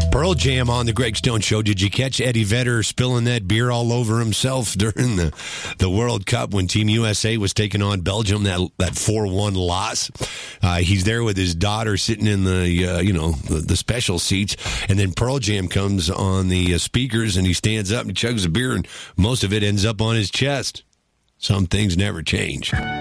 Pearl Jam on the Greg Stone Show. Did you catch Eddie Vedder spilling that beer all over himself during the World Cup when Team USA was taking on Belgium, that 4-1 loss? He's there with his daughter sitting in the special seats, and then Pearl Jam comes on the speakers, and he stands up and chugs a beer, and most of it ends up on his chest. Some things never change.